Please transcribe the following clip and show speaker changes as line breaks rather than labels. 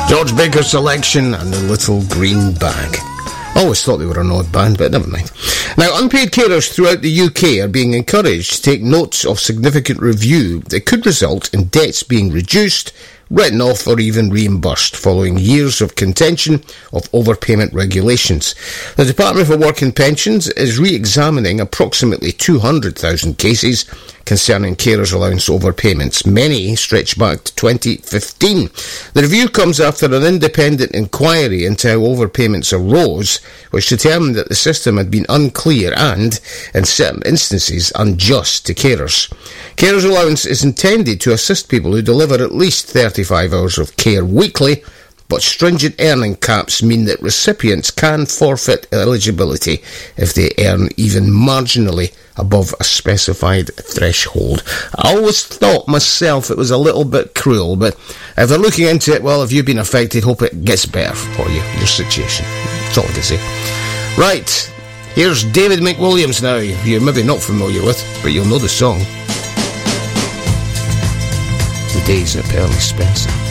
George Baker's Selection and the Little Green Bag. I always thought they were an odd band, but never mind. Now, unpaid carers throughout the UK are being encouraged to take notes of significant review that could result in debts being reduced, written off or even reimbursed following years of contention of overpayment regulations. The Department for Work and Pensions is re-examining approximately 200,000 cases concerning carers' allowance overpayments. Many stretch back to 2015. The review comes after an independent inquiry into how overpayments arose, which determined that the system had been unclear and, in certain instances, unjust to carers. Carers' allowance is intended to assist people who deliver at least 35 hours of care weekly, but stringent earning caps mean that recipients can forfeit eligibility if they earn even marginally above a specified threshold. I always thought myself it was a little bit cruel, but if they're looking into it, well, if you've been affected, hope it gets better for you, your situation. That's all I can say. Right, here's David McWilliams now, who you're maybe not familiar with, but you'll know the song. The Days of Pearly Spencer.